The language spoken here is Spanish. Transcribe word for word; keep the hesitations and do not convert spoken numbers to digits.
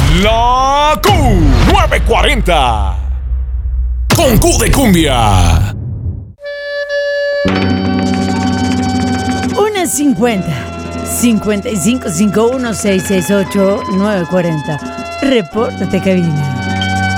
La Q nueve cuarenta. Con Q de cumbia. uno cincuenta, cincuenta y cinco cincuenta y uno, seiscientos sesenta y ocho, nueve cuarenta. Repórtate, cabina.